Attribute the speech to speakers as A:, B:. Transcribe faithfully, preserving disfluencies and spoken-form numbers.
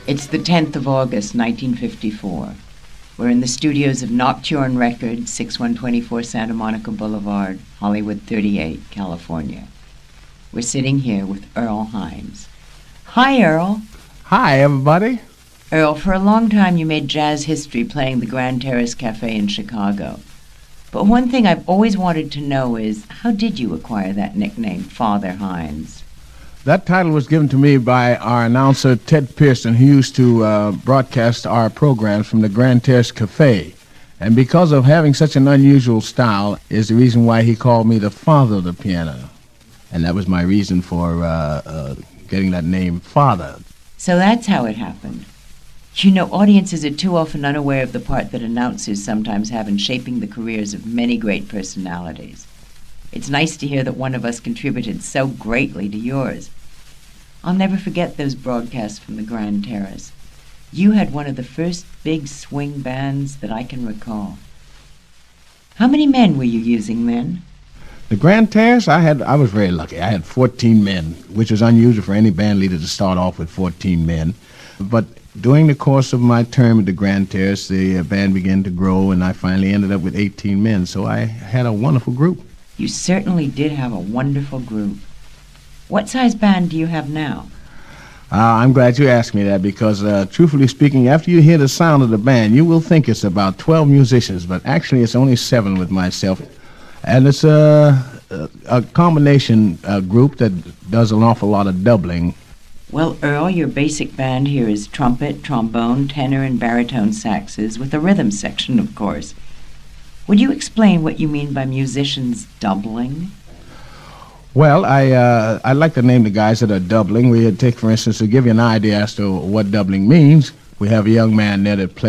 A: It's the tenth of August, nineteen fifty-four. We're in the studios of Nocturne Records, sixty-one twenty-four Santa Monica Boulevard, Hollywood thirty-eight, California. We're sitting here with Earl Hines. Hi, Earl.
B: Hi, everybody.
A: Earl, for a long time you made jazz history playing the Grand Terrace Cafe in Chicago. But one thing I've always wanted to know is, how did you acquire that nickname, Father Hines?
B: That title was given to me by our announcer, Ted Pearson, who used to uh, broadcast our programs from the Grand Terrace Cafe. And because of having such an unusual style is the reason why he called me the father of the piano. And that was my reason for uh, uh, getting that name, Father.
A: So that's how it happened. You know, audiences are too often unaware of the part that announcers sometimes have in shaping the careers of many great personalities. It's nice to hear that one of us contributed so greatly to yours. I'll never forget those broadcasts from the Grand Terrace. You had one of the first big swing bands that I can recall. How many men were you using then?
B: The Grand Terrace, I had I was very lucky. I had fourteen men, which is unusual for any band leader to start off with fourteen men. But during the course of my term at the Grand Terrace, the uh, band began to grow, and I finally ended up with eighteen men. So I had a wonderful group.
A: You certainly did have a wonderful group. What size band do you have now?
B: Uh, I'm glad you asked me that because, uh, truthfully speaking, after you hear the sound of the band, you will think it's about twelve musicians, but actually it's only seven with myself. And it's a, a, a combination uh, group that does an awful lot of doubling.
A: Well, Earl, your basic band here is trumpet, trombone, tenor, and baritone saxes, with a rhythm section, of course. Would you explain what you mean by musicians doubling?
B: Well, I uh, I like to name the guys that are doubling. We take, for instance, to give you an idea as to what doubling means, we have a young man there that plays